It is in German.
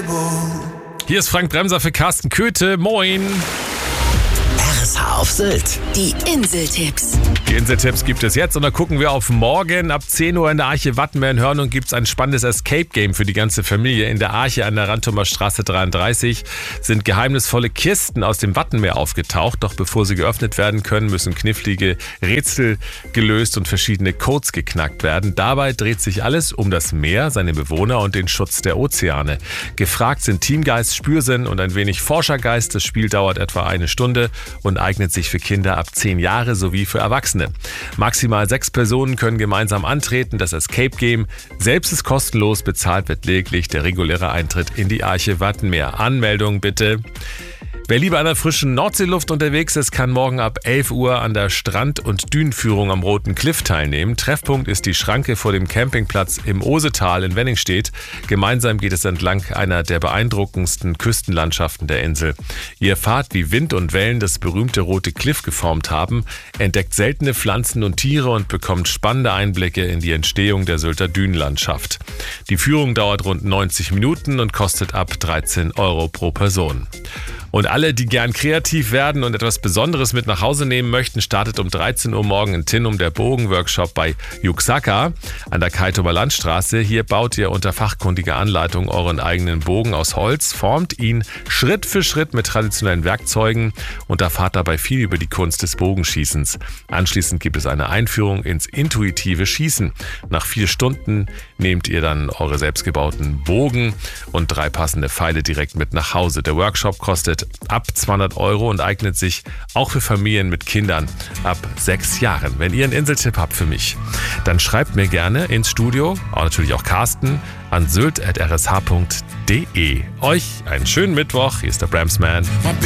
Hier ist Frank Bremser für Carsten Köthe. Moin. RSH auf Sylt. Die Inseltipps. Die Inseltipps gibt es jetzt und da gucken wir auf morgen. Ab 10 Uhr in der Arche Wattenmeer in Hörnum gibt es ein spannendes Escape-Game für die ganze Familie. In der Arche an der Rantumer Straße 33 sind geheimnisvolle Kisten aus dem Wattenmeer aufgetaucht. Doch bevor sie geöffnet werden können, müssen knifflige Rätsel gelöst und verschiedene Codes geknackt werden. Dabei dreht sich alles um das Meer, seine Bewohner und den Schutz der Ozeane. Gefragt sind Teamgeist, Spürsinn und ein wenig Forschergeist. Das Spiel dauert etwa eine Stunde und eignet sich für Kinder ab 10 Jahre sowie für Erwachsene. Maximal 6 Personen können gemeinsam antreten. Das Escape Game selbst ist kostenlos, bezahlt wird lediglich der reguläre Eintritt in die Arche Wattenmeer. Anmeldung bitte. Wer lieber an der frischen Nordseeluft unterwegs ist, kann morgen ab 11 Uhr an der Strand- und Dünenführung am Roten Kliff teilnehmen. Treffpunkt ist die Schranke vor dem Campingplatz im Osetal in Wenningstedt. Gemeinsam geht es entlang einer der beeindruckendsten Küstenlandschaften der Insel. Ihr erfahrt, wie Wind und Wellen das berühmte Rote Kliff geformt haben, entdeckt seltene Pflanzen und Tiere und bekommt spannende Einblicke in die Entstehung der Sylter Dünenlandschaft. Die Führung dauert rund 90 Minuten und kostet ab 13 Euro pro Person. Und alle, die gern kreativ werden und etwas Besonderes mit nach Hause nehmen möchten, startet um 13 Uhr morgen in Tinnum der Bogenworkshop bei Juxaka an der Kaitumer Landstraße. Hier baut ihr unter fachkundiger Anleitung euren eigenen Bogen aus Holz, formt ihn Schritt für Schritt mit traditionellen Werkzeugen und erfahrt dabei viel über die Kunst des Bogenschießens. Anschließend gibt es eine Einführung ins intuitive Schießen. Nach 4 Stunden nehmt ihr dann eure selbstgebauten Bogen und 3 passende Pfeile direkt mit nach Hause. Der Workshop kostet ab 200 Euro und eignet sich auch für Familien mit Kindern ab 6 Jahren. Wenn ihr einen Inseltipp habt für mich, dann schreibt mir gerne ins Studio, aber natürlich auch Carsten, an sylt@rsh.de. Euch einen schönen Mittwoch. Hier ist der Bramsman.